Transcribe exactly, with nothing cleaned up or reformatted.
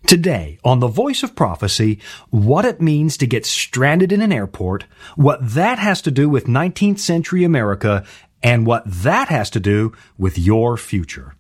Today, on The Voice of Prophecy, what it means to get stranded in an airport, what that has to do with nineteenth century America, and what that has to do with your future.